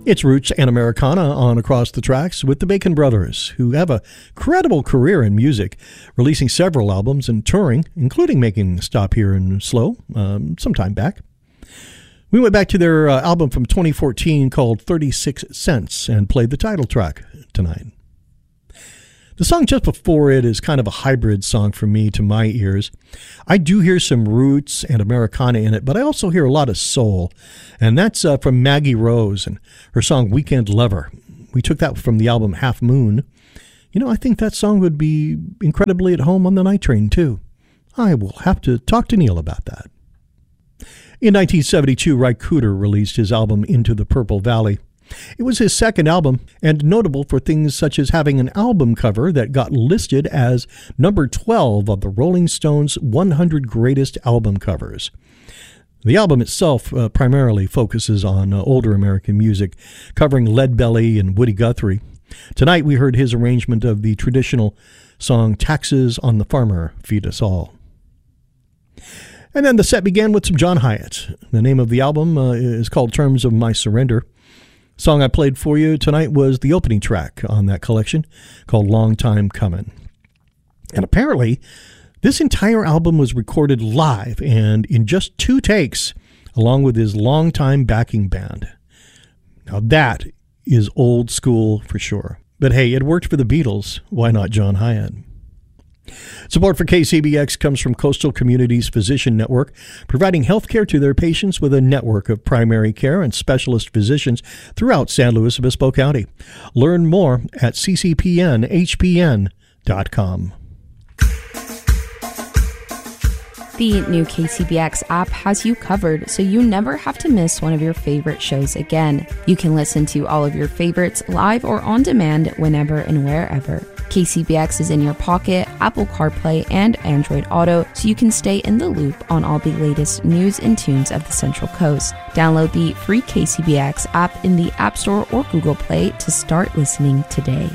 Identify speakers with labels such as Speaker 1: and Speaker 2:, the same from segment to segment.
Speaker 1: It's Roots and Americana on Across the Tracks with the Bacon Brothers, who have a credible career in music, releasing several albums and touring, including making a stop here in SLO some time back. We went back to their album from 2014 called 36 Cents and played the title track tonight. The song just before it is kind of a hybrid song for me to my ears. I do hear some roots and Americana in it, but I also hear a lot of soul. And that's from Maggie Rose and her song Weekend Lover. We took that from the album Half Moon. You know, I think that song would be incredibly at home on the night train, too. I will have to talk to Neil about that. In 1972, Ry Cooder released his album Into the Purple Valley. It was his second album, and notable for things such as having an album cover that got listed as number 12 of the Rolling Stones 100 Greatest Album Covers. The album itself primarily focuses on older American music, covering Leadbelly and Woody Guthrie. Tonight we heard his arrangement of the traditional song Taxes on the Farmer Feed Us All. And then the set began with some John Hiatt. The name of the album is called Terms of My Surrender. The song I played for you tonight was the opening track on that collection called Long Time Comin'. And apparently, this entire album was recorded live and in just 2 takes, along with his longtime backing band. Now that is old school for sure. But hey, it worked for the Beatles. Why not John Hiatt? Support for KCBX comes from Coastal Communities Physician Network, providing health care to their patients with a network of primary care and specialist physicians throughout San Luis Obispo County. Learn more at ccpnhpn.com.
Speaker 2: The new KCBX app has you covered, so you never have to miss one of your favorite shows again. You can listen to all of your favorites live or on demand whenever and wherever. KCBX is in your pocket, Apple CarPlay, and Android Auto, so you can stay in the loop on all the latest news and tunes of the Central Coast. Download the free KCBX app in the App Store or Google Play to start listening today.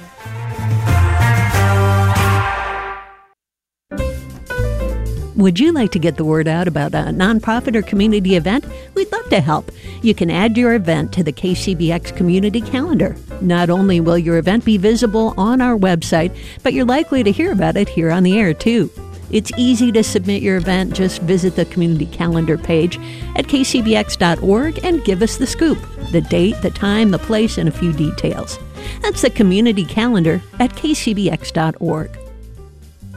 Speaker 3: Would you like to get the word out about a nonprofit or community event? We'd love to help. You can add your event to the KCBX community calendar. Not only will your event be visible on our website, but you're likely to hear about it here on the air too. It's easy to submit your event. Just visit the community calendar page at kcbx.org and give us the scoop, the date, the time, the place, and a few details. That's the community calendar at kcbx.org.